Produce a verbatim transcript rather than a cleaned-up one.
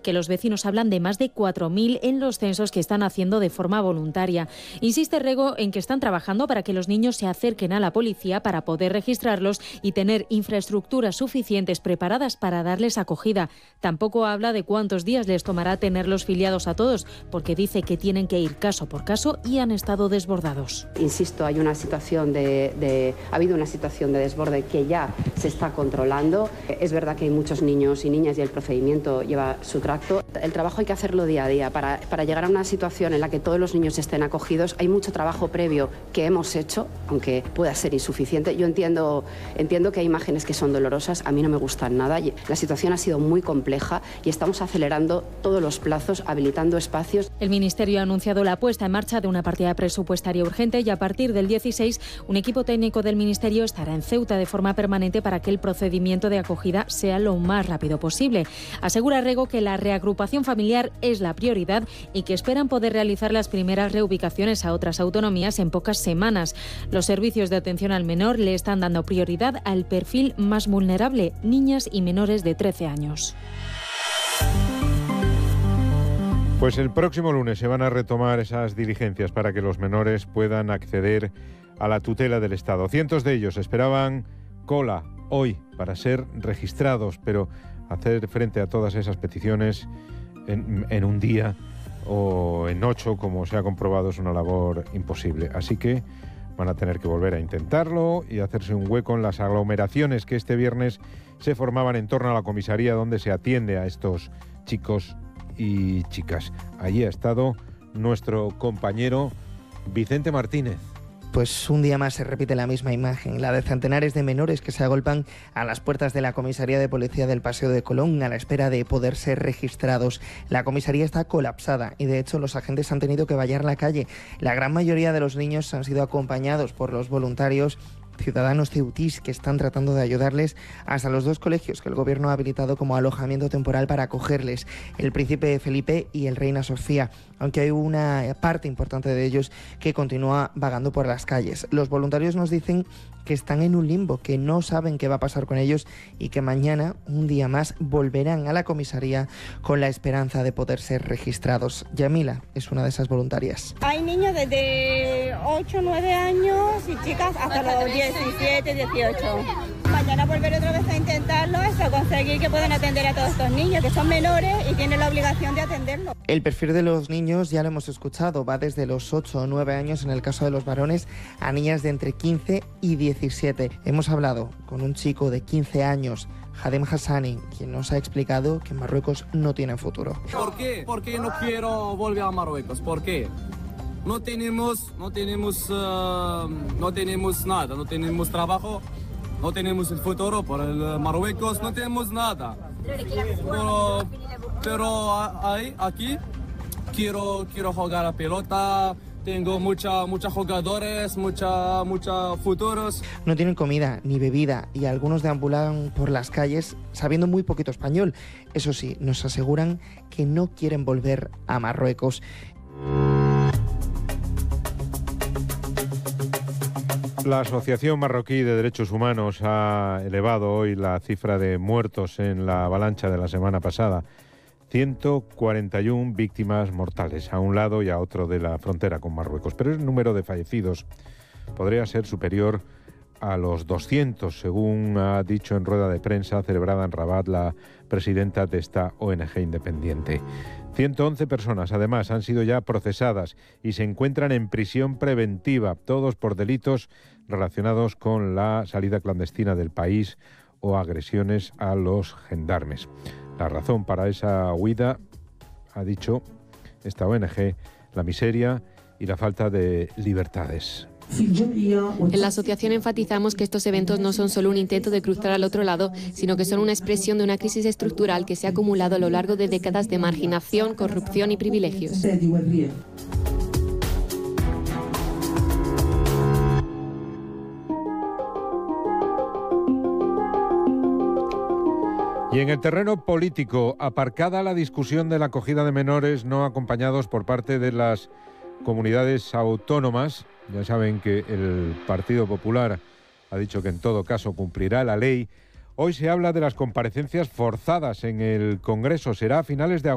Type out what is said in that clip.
que los vecinos hablan de más de cuatro mil en los censos que están haciendo de forma voluntaria. Insiste Rego en que están trabajando para que los niños se acerquen a la policía para poder registrarlos y tener infraestructuras suficientes preparadas para darles acogida. Tampoco habla de cuántos días les tomará tenerlos filiados a todos, porque dice que tienen que ir caso por caso y han estado desbordados. Insisto, hay una situación de, de ha habido una situación de desborde que ya se está controlando. Es verdad que hay muchos niños y niñas y el procedimiento lleva su tracto. El trabajo hay que hacerlo día a día. Para, para llegar a una situación en la que todos los niños estén acogidos, hay mucho trabajo previo que hemos hecho, aunque pueda ser insuficiente. Yo entiendo, entiendo que hay imágenes que son dolorosas, a mí no me gustan nada. La situación ha sido muy compleja y estamos acelerando todos los plazos, habilitando espacios. El Ministerio ha anunciado la puesta en marcha de una partida presupuestaria urgente y a partir del dieciséis un equipo técnico del Ministerio estará en Ceuta de forma permanente para que el procedimiento de acogida sea lo más rápido posible. Asegura Rego que la reagrupación familiar es la prioridad y que esperan poder realizar las primeras reubicaciones a otras autonomías en pocas semanas. Los servicios de atención al menor le están dando prioridad al perfil más vulnerable, niñas y menores de trece años. Pues el próximo lunes se van a retomar esas diligencias para que los menores puedan acceder a la tutela del Estado. Cientos de ellos esperaban cola hoy para ser registrados, pero hacer frente a todas esas peticiones en, en un día o en ocho, como se ha comprobado, es una labor imposible. Así que van a tener que volver a intentarlo y hacerse un hueco en las aglomeraciones que este viernes se formaban en torno a la comisaría donde se atiende a estos chicos y chicas. Allí ha estado nuestro compañero Vicente Martínez. Pues un día más se repite la misma imagen, la de centenares de menores que se agolpan a las puertas de la comisaría de policía del Paseo de Colón a la espera de poder ser registrados. La comisaría está colapsada y de hecho los agentes han tenido que vallar la calle. La gran mayoría de los niños han sido acompañados por los voluntarios ciudadanos ceutís que están tratando de ayudarles hasta los dos colegios que el gobierno ha habilitado como alojamiento temporal para acogerles, el Príncipe Felipe y el Reina Sofía, aunque hay una parte importante de ellos que continúa vagando por las calles. Los voluntarios nos dicen que están en un limbo, que no saben qué va a pasar con ellos y que mañana, un día más, volverán a la comisaría con la esperanza de poder ser registrados. Yamila es una de esas voluntarias. Hay niños desde ocho, nueve años y chicas hasta los diecisiete, dieciocho. Mañana volveré otra vez a intentarlo hasta conseguir que puedan atender a todos estos niños que son menores y tienen la obligación de atenderlos. El perfil de los niños ya lo hemos escuchado, va desde los ocho o nueve años en el caso de los varones a niñas de entre quince y diecisiete. Hemos hablado con un chico de quince años, Hadem Hassani, quien nos ha explicado que Marruecos no tiene futuro. ¿Por qué? Porque no quiero volver a Marruecos. ¿Por qué? No tenemos, no tenemos, uh, no tenemos nada, no tenemos trabajo, no tenemos el futuro por el Marruecos, no tenemos nada. Pero, pero ahí, aquí quiero, quiero jugar a pelota. Tengo muchos mucha jugadores, muchos mucha futuros. No tienen comida ni bebida y algunos deambulan por las calles sabiendo muy poquito español. Eso sí, nos aseguran que no quieren volver a Marruecos. La Asociación Marroquí de Derechos Humanos ha elevado hoy la cifra de muertos en la avalancha de la semana pasada. ciento cuarenta y una víctimas mortales a un lado y a otro de la frontera con Marruecos. Pero el número de fallecidos podría ser superior a los doscientos, según ha dicho en rueda de prensa celebrada en Rabat la presidenta de esta O N G independiente. ciento once personas, además, han sido ya procesadas y se encuentran en prisión preventiva, todos por delitos relacionados con la salida clandestina del país o agresiones a los gendarmes. La razón para esa huida, ha dicho esta O N G, la miseria y la falta de libertades. En la asociación enfatizamos que estos eventos no son solo un intento de cruzar al otro lado, sino que son una expresión de una crisis estructural que se ha acumulado a lo largo de décadas de marginación, corrupción y privilegios. Y en el terreno político, aparcada la discusión de la acogida de menores no acompañados por parte de las comunidades autónomas. Ya saben que el Partido Popular ha dicho que en todo caso cumplirá la ley. Hoy se habla de las comparecencias forzadas en el Congreso. Será a finales de agosto.